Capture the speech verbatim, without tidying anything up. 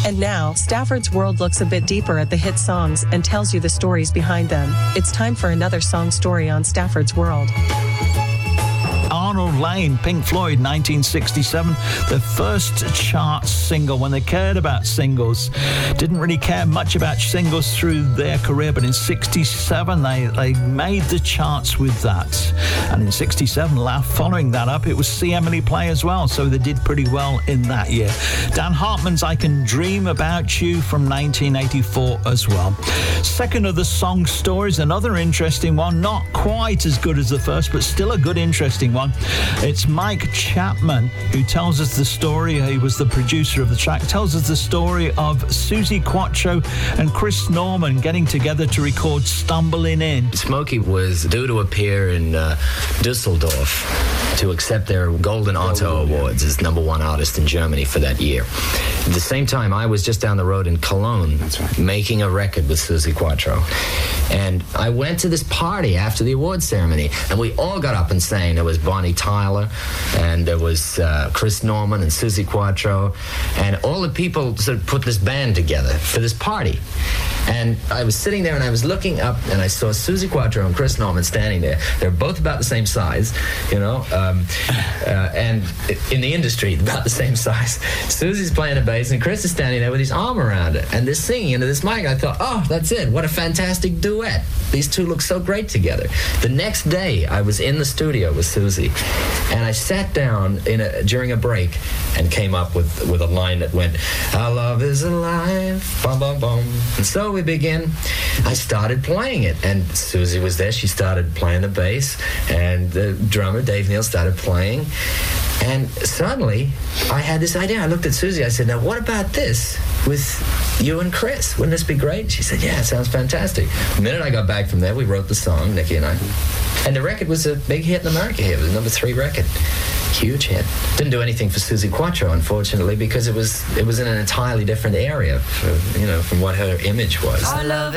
And now, Stafford's World looks a bit deeper at the hit songs and tells you the stories behind them. It's time for another song story on Stafford's World. Arnold Layne, Pink Floyd, nineteen sixty-seven, the first chart single when they cared about singles. Didn't really care much about singles through their career, but in sixty-seven they, they made the charts with that. And in sixty-seven, following that up, it was See Emily Play as well, so they did pretty well in that year. Dan Hartman's I Can Dream About You from nineteen eighty-four as well. Second of the song stories, another interesting one, not quite as good as the first, but still a good, interesting one. It's Mike Chapman who tells us the story. He was the producer of the track. Tells us the story of Suzi Quatro and Chris Norman getting together to record Stumbling In. Smokey was due to appear in uh, Dusseldorf to accept their Golden Otto Awards as number one artist in Germany for that year. At the same time, I was just down the road in Cologne, That's right. making a record with Suzi Quatro. And I went to this party after the award ceremony, and we all got up and sang. There was Bonnie Tyler, and there was uh, Chris Norman and Suzi Quatro, and all the people sort of put this band together for this party. And I was sitting there, and I was looking up, and I saw Suzi Quatro and Chris Norman standing there. They're both about the same size, you know, um, uh, and in the industry, about the same size. Suzi's playing a bass, and Chris is standing there with his arm around it, and they're singing into this mic. I thought, oh, that's it. What a fantastic duet. These two look so great together. The next day, I was in the studio with Suzi, and I sat down in a, during a break and came up with, with a line that went, our love is alive, bum, bum, bum. And so we begin. I started playing it, and Suzi was there. She started playing the bass, and the drummer, Dave Neal, started playing. And suddenly, I had this idea. I looked at Suzi. I said, now, what about this with you and Chris? Wouldn't this be great? She said, yeah, it sounds fantastic. The minute I got back from there, we wrote the song, Nicky and I. And the record was a big hit in America here. It was a number three record. Huge hit. Didn't do anything for Suzi Quatro, unfortunately, because it was it was in an entirely different area, for, you know, from what her image was. I love